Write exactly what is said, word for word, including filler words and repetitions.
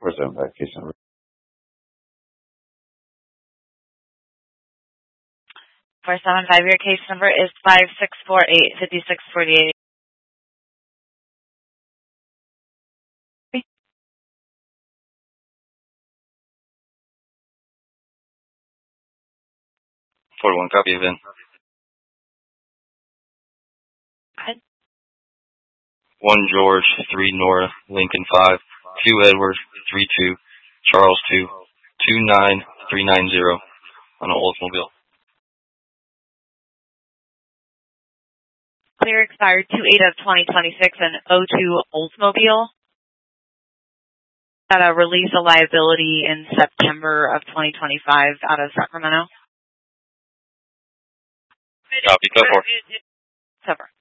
Where's that case number? four seven five, your case number is five six four eight, five six four eight. forty-one, copy of in. Good. one George, three Nora, Lincoln five, two Edward, three two, Charles two, two nine three nine zero on an Oldsmobile. Clear expired two eight of twenty twenty-six and oh two Oldsmobile. Got a release of liability in September of twenty twenty-five out of Sacramento. Copy, go for it. Over.